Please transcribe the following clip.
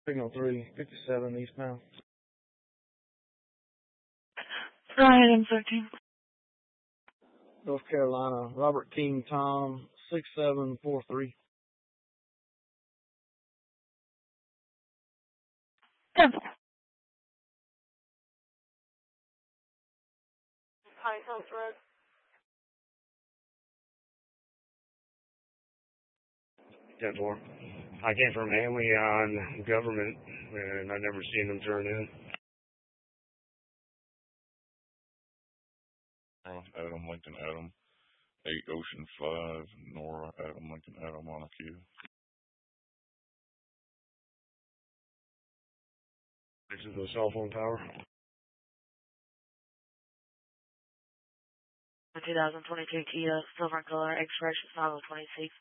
Signal 357 eastbound. Ryan M13. North Carolina, Robert King Tom 6743. 10. Pine House Road. 10-4. I came from Hanley on government, and I've never seen them turn in. Adam Lincoln Adam 8 Ocean 5 Nora Adam Lincoln Adam on a queue. This is the cell phone tower. 2022 Kia, silver in color, expiration 5 of 26.